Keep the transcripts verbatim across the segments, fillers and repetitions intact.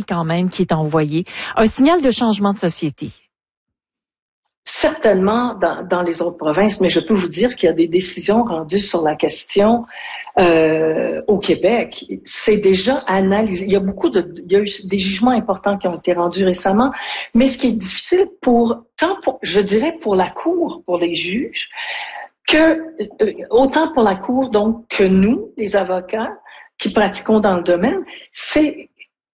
quand même qui est envoyé. Un signal de changement de société. Certainement dans, dans les autres provinces, mais je peux vous dire qu'il y a des décisions rendues sur la question euh, au Québec. C'est déjà analysé. Il y a beaucoup de, il y a eu des jugements importants qui ont été rendus récemment, mais ce qui est difficile pour, tant pour, je dirais pour la Cour, pour les juges, que euh, autant pour la Cour donc que nous, les avocats qui pratiquons dans le domaine, c'est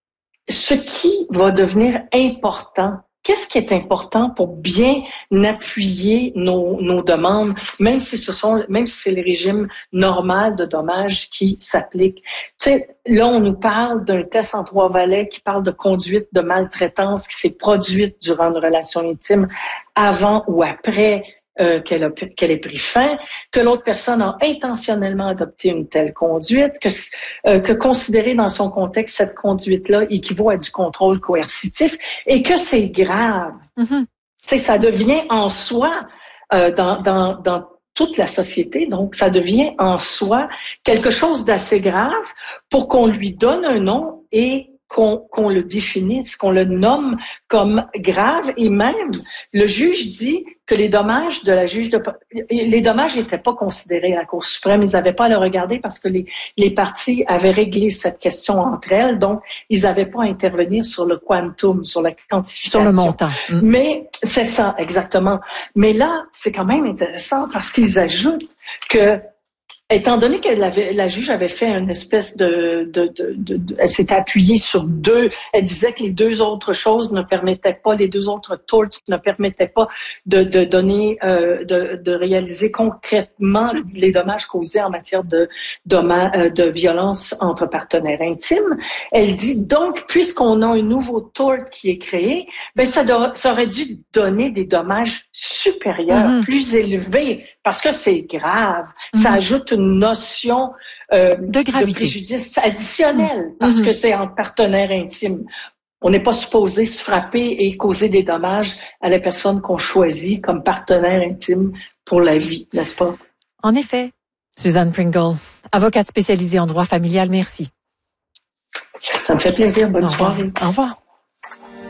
ce qui va devenir important. Qu'est-ce qui est important pour bien appuyer nos, nos demandes, même si ce sont, même si c'est le régime normal de dommages qui s'applique. Tu sais, là, on nous parle d'un test en trois volets qui parle de conduite de maltraitance qui s'est produite durant une relation intime avant ou après Euh, qu'elle a qu'elle ait pris fin, que l'autre personne a intentionnellement adopté une telle conduite, que euh, que considérer dans son contexte cette conduite-là équivaut à du contrôle coercitif et que c'est grave. Mm-hmm. Tu sais, ça devient en soi euh, dans dans dans toute la société, donc ça devient en soi quelque chose d'assez grave pour qu'on lui donne un nom et qu'on, qu'on le définisse, qu'on le nomme comme grave, et même le juge dit que les dommages de la juge de les dommages n'étaient pas considérés à la Cour suprême, ils n'avaient pas à le regarder parce que les les parties avaient réglé cette question entre elles, donc ils n'avaient pas à intervenir sur le quantum, sur la quantification, sur le montant. Mmh. Mais c'est ça exactement. Mais là, c'est quand même intéressant parce qu'ils ajoutent que étant donné que la, la juge avait fait une espèce de, de, de, de, de elle s'était appuyée sur deux, elle disait que les deux autres choses ne permettaient pas, les deux autres torts ne permettaient pas de, de donner, euh, de, de réaliser concrètement les dommages causés en matière de, de, de violence entre partenaires intimes. Elle dit donc, puisqu'on a un nouveau tort qui est créé, ben ça, doit, ça aurait dû donner des dommages supérieurs, mm-hmm. plus élevés, parce que c'est grave. Mm-hmm. Ça ajoute une notion euh, de, de préjudice additionnel, mm-hmm. parce que c'est entre partenaires intimes. On n'est pas supposé se frapper et causer des dommages à la personne qu'on choisit comme partenaire intime pour la vie, n'est-ce pas? En effet. Suzanne Pringle, avocate spécialisée en droit familial, merci. Ça me fait plaisir. Bonne Au revoir. soirée. Au revoir.